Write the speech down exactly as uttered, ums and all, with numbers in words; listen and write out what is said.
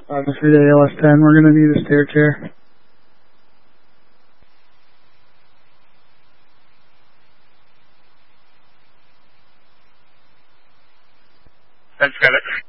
Obviously, the A L S ten, we're going to need a stair chair. That's got it.